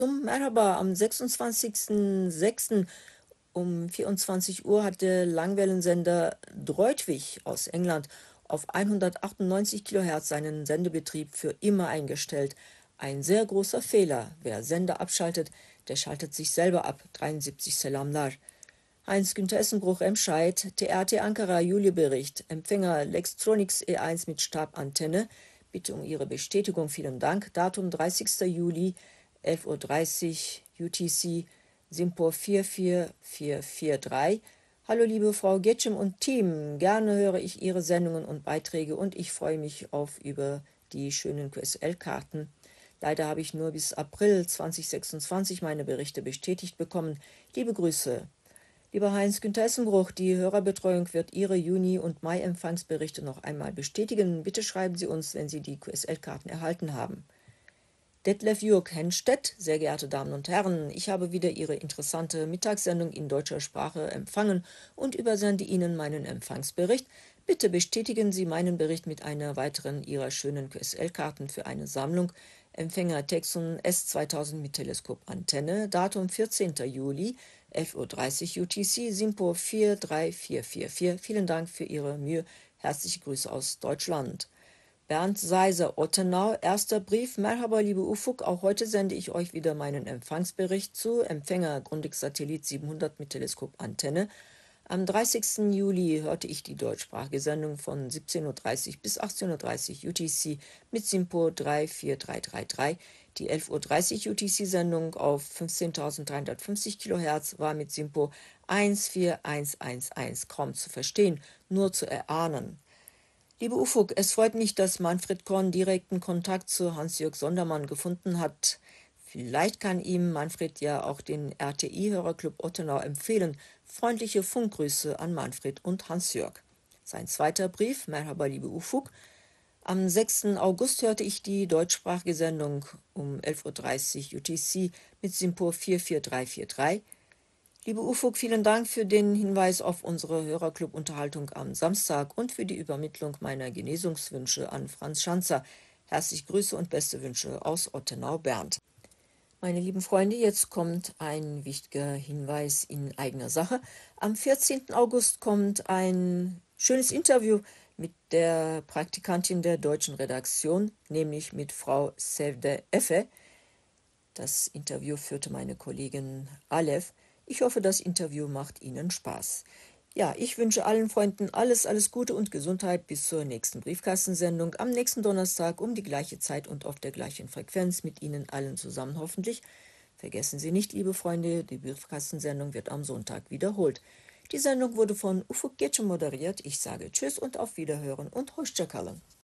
Merhaba, am 26.06. um 24 Uhr hat der Langwellensender Droitwich aus England auf 198 Kilohertz seinen Sendebetrieb für immer eingestellt. Ein sehr großer Fehler. Wer Sender abschaltet, der schaltet sich selber ab. 73 Selamlar. Heinz-Günther Essenbruch Remscheid, TRT Ankara Juli-Bericht, Empfänger Lextronics E1 mit Stabantenne. Bitte um Ihre Bestätigung, vielen Dank. Datum 30. Juli, 11:30 Uhr UTC, Simpor 44443. Hallo liebe Frau Getschem und Team, gerne höre ich Ihre Sendungen und Beiträge und ich freue mich über die schönen QSL-Karten. Leider habe ich nur bis April 2026 meine Berichte bestätigt bekommen. Liebe Grüße. Lieber Heinz-Günther Essenbruch, die Hörerbetreuung wird Ihre Juni- und Mai-Empfangsberichte noch einmal bestätigen. Bitte schreiben Sie uns, wenn Sie die QSL-Karten erhalten haben. Detlef Jürg Henstedt, sehr geehrte Damen und Herren, ich habe wieder Ihre interessante Mittagssendung in deutscher Sprache empfangen und übersende Ihnen meinen Empfangsbericht. Bitte bestätigen Sie meinen Bericht mit einer weiteren Ihrer schönen QSL-Karten für eine Sammlung. Empfänger Texon S2000 mit Teleskopantenne, Datum 14. Juli, 11:30 Uhr UTC, Simpo 43444. Vielen Dank für Ihre Mühe. Herzliche Grüße aus Deutschland. Bernd Seiser, Ottenau, erster Brief. Merhaba, liebe Ufuk, auch heute sende ich euch wieder meinen Empfangsbericht zu. Empfänger Grundig Satellit 700 mit Teleskopantenne. Am 30. Juli hörte ich die deutschsprachige Sendung von 17:30 bis 18:30 UTC mit Simpo 34333. Die 11:30 UTC-Sendung auf 15.350 Kilohertz war mit Simpo 14111 kaum zu verstehen, nur zu erahnen. Liebe Ufuk, es freut mich, dass Manfred Korn direkten Kontakt zu Hans-Jörg Sondermann gefunden hat. Vielleicht kann ihm Manfred ja auch den RTI-Hörerclub Ottenau empfehlen. Freundliche Funkgrüße an Manfred und Hans-Jörg. Sein zweiter Brief, Merhaba, liebe Ufuk. Am 6. August hörte ich die deutschsprachige Sendung um 11:30 Uhr UTC mit Simpur 44343. Liebe Ufuk, vielen Dank für den Hinweis auf unsere Hörerclub-Unterhaltung am Samstag und für die Übermittlung meiner Genesungswünsche an Franz Schanzer. Herzliche Grüße und beste Wünsche aus Ottenau-Bernd. Meine lieben Freunde, jetzt kommt ein wichtiger Hinweis in eigener Sache. Am 14. August kommt ein schönes Interview mit der Praktikantin der deutschen Redaktion, nämlich mit Frau Sevde Effe. Das Interview führte meine Kollegin Aleph. Ich hoffe, das Interview macht Ihnen Spaß. Ja, ich wünsche allen Freunden alles Gute und Gesundheit bis zur nächsten Briefkastensendung am nächsten Donnerstag um die gleiche Zeit und auf der gleichen Frequenz mit Ihnen allen zusammen hoffentlich. Vergessen Sie nicht, liebe Freunde, die Briefkastensendung wird am Sonntag wiederholt. Die Sendung wurde von Ufuk Getschem moderiert. Ich sage Tschüss und auf Wiederhören und Hoşça kalın.